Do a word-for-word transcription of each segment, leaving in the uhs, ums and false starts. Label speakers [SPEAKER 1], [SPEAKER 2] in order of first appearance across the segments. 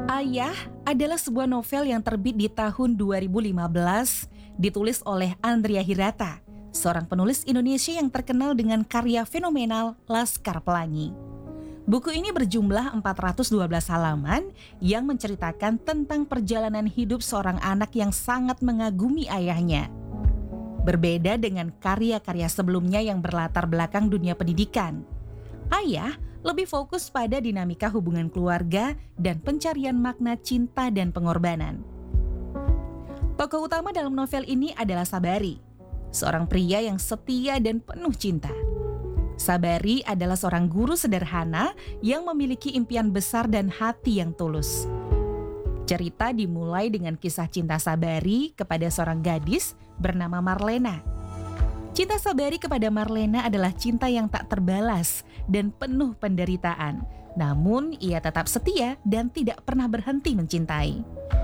[SPEAKER 1] Ayah adalah sebuah novel yang terbit di tahun dua ribu lima belas, ditulis oleh Andrea Hirata, seorang penulis Indonesia yang terkenal dengan karya fenomenal Laskar Pelangi. Buku ini berjumlah empat ratus dua belas halaman yang menceritakan tentang perjalanan hidup seorang anak yang sangat mengagumi ayahnya. Berbeda dengan karya-karya sebelumnya yang berlatar belakang dunia pendidikan, Ayah lebih fokus pada dinamika hubungan keluarga dan pencarian makna cinta dan pengorbanan. Tokoh utama dalam novel ini adalah Sabari, seorang pria yang setia dan penuh cinta. Sabari adalah seorang guru sederhana yang memiliki impian besar dan hati yang tulus. Cerita dimulai dengan kisah cinta Sabari kepada seorang gadis bernama Marlena. Cinta Sabari kepada Marlena adalah cinta yang tak terbalas dan penuh penderitaan. Namun ia tetap setia dan tidak pernah berhenti mencintai.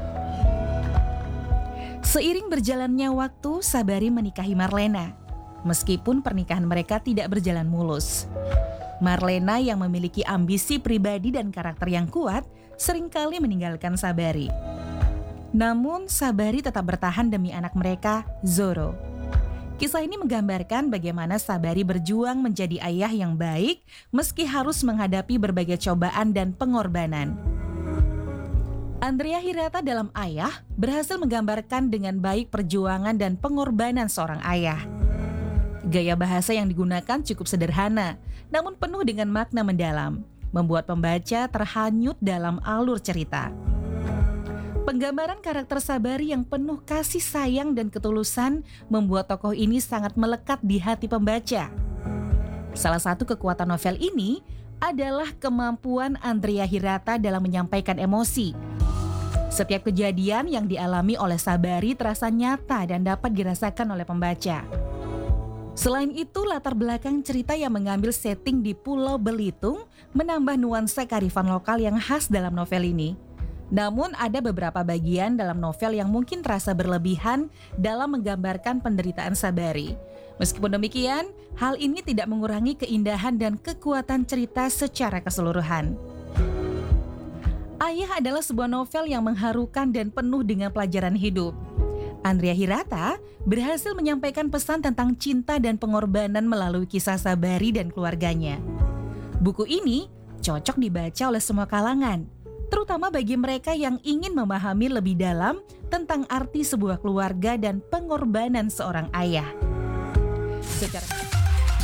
[SPEAKER 1] Seiring berjalannya waktu, Sabari menikahi Marlena. Meskipun pernikahan mereka tidak berjalan mulus. Marlena yang memiliki ambisi pribadi dan karakter yang kuat seringkali meninggalkan Sabari. Namun Sabari tetap bertahan demi anak mereka, Zoro. Kisah ini menggambarkan bagaimana Sabari berjuang menjadi ayah yang baik meski harus menghadapi berbagai cobaan dan pengorbanan. Andrea Hirata dalam Ayah berhasil menggambarkan dengan baik perjuangan dan pengorbanan seorang ayah. Gaya bahasa yang digunakan cukup sederhana, namun penuh dengan makna mendalam, membuat pembaca terhanyut dalam alur cerita. Penggambaran karakter Sabari yang penuh kasih sayang dan ketulusan membuat tokoh ini sangat melekat di hati pembaca. Salah satu kekuatan novel ini adalah kemampuan Andrea Hirata dalam menyampaikan emosi. Setiap kejadian yang dialami oleh Sabari terasa nyata dan dapat dirasakan oleh pembaca. Selain itu, latar belakang cerita yang mengambil setting di Pulau Belitung menambah nuansa kearifan lokal yang khas dalam novel ini. Namun ada beberapa bagian dalam novel yang mungkin terasa berlebihan dalam menggambarkan penderitaan Sabari. Meskipun demikian, hal ini tidak mengurangi keindahan dan kekuatan cerita secara keseluruhan. Ayah adalah sebuah novel yang mengharukan dan penuh dengan pelajaran hidup. Andrea Hirata berhasil menyampaikan pesan tentang cinta dan pengorbanan melalui kisah Sabari dan keluarganya. Buku ini cocok dibaca oleh semua kalangan, terutama bagi mereka yang ingin memahami lebih dalam tentang arti sebuah keluarga dan pengorbanan seorang ayah. Secara